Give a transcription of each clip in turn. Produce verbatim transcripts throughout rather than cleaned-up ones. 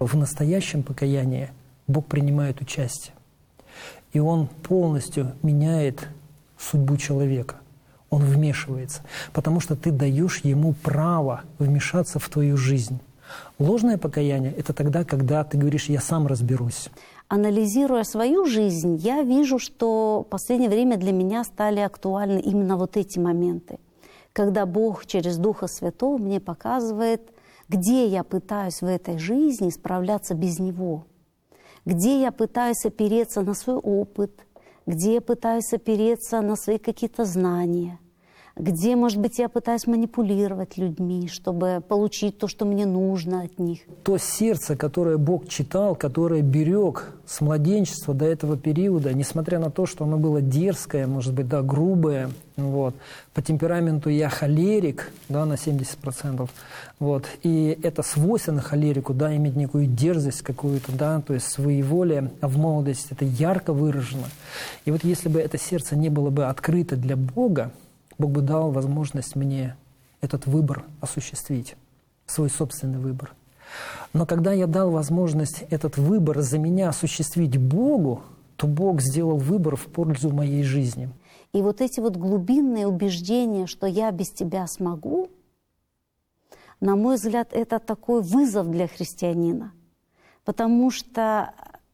В настоящем покаянии Бог принимает участие. И Он полностью меняет судьбу человека. Он вмешивается, потому что ты даешь Ему право вмешаться в твою жизнь. Ложное покаяние — это тогда, когда ты говоришь: «Я сам разберусь». Анализируя свою жизнь, я вижу, что в последнее время для меня стали актуальны именно вот эти моменты, когда Бог через Духа Святого мне показывает, где я пытаюсь в этой жизни справляться без Него, где я пытаюсь опереться на свой опыт, где я пытаюсь опереться на свои какие-то знания, где, может быть, я пытаюсь манипулировать людьми, чтобы получить то, что мне нужно от них. То сердце, которое Бог читал, которое берег с младенчества до этого периода, несмотря на то, что оно было дерзкое, может быть, да, грубое, вот, по темпераменту я холерик, да, на семьдесят процентов, вот, и это свойственно холерику, да, иметь некую дерзость какую-то, да, то есть своеволие, а в молодости это ярко выражено. И вот если бы это сердце не было бы открыто для Бога, Бог бы дал возможность мне этот выбор осуществить, свой собственный выбор. Но когда я дал возможность этот выбор за меня осуществить Богу, то Бог сделал выбор в пользу моей жизни. И вот эти вот глубинные убеждения, что я без тебя смогу, на мой взгляд, это такой вызов для христианина. Потому что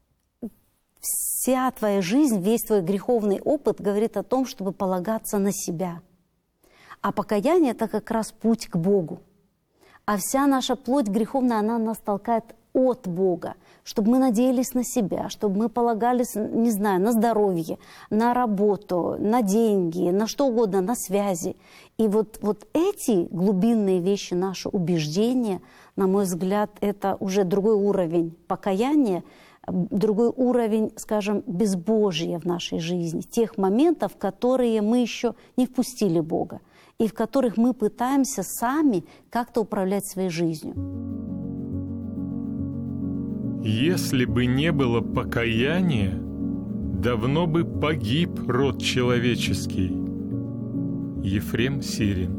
вся твоя жизнь, весь твой греховный опыт говорит о том, чтобы полагаться на себя. А покаяние — это как раз путь к Богу. А вся наша плоть греховная, она нас толкает от Бога, чтобы мы надеялись на себя, чтобы мы полагались, не знаю, на здоровье, на работу, на деньги, на что угодно, на связи. И вот, вот эти глубинные вещи, наши убеждения, на мой взгляд, это уже другой уровень покаяния, другой уровень, скажем, безбожия в нашей жизни, тех моментов, в которые мы еще не впустили Бога, и в которых мы пытаемся сами как-то управлять своей жизнью. Если бы не было покаяния, давно бы погиб род человеческий. Ефрем Сирин.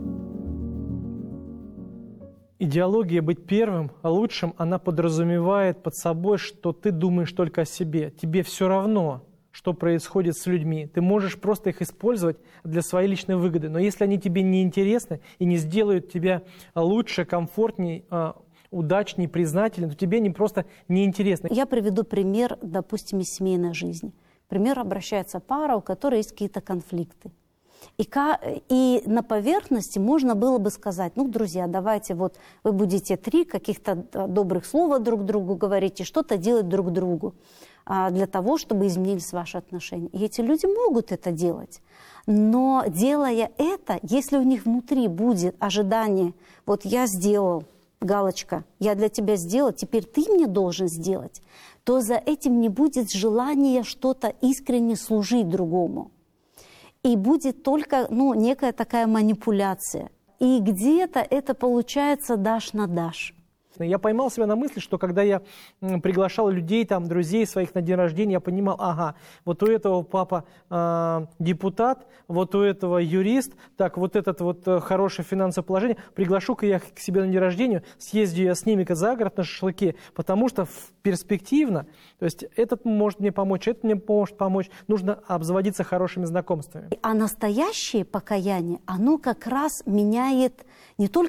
Идеология быть первым, лучшим, она подразумевает под собой, что ты думаешь только о себе. Тебе все равно, что происходит с людьми. Ты можешь просто их использовать для своей личной выгоды. Но если они тебе не интересны и не сделают тебя лучше, комфортнее, удачнее, признательнее, то тебе они просто неинтересны. Я приведу пример, допустим, из семейной жизни. Пример: обращается пара, у которой есть какие-то конфликты. И, и на поверхности можно было бы сказать: ну, друзья, давайте вот вы будете три каких-то добрых слова друг другу говорить и что-то делать друг другу для того, чтобы изменились ваши отношения. И эти люди могут это делать. Но делая это, если у них внутри будет ожидание: вот я сделал, галочка, я для тебя сделал, теперь ты мне должен сделать, то за этим не будет желания что-то искренне служить другому. И будет только, ну, некая такая манипуляция. И где-то это получается дашь на дашь. Я поймал себя на мысли, что когда я приглашал людей, там, друзей своих на день рождения, я понимал: ага, вот у этого папа э, депутат, вот у этого юрист, так, вот этот вот э, хорошее финансовое положение, приглашу-ка я к себе на день рождения, съездю я с ними-ка за город на шашлыки, потому что перспективно, то есть этот может мне помочь, этот мне может помочь, нужно обзаводиться хорошими знакомствами. А настоящее покаяние, оно как раз меняет не только